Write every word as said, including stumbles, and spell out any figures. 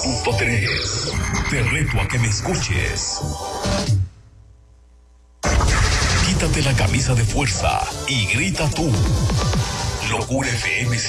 punto tres. Te reto a que me escuches. Quítate la camisa de fuerza y grita tú. Locura F M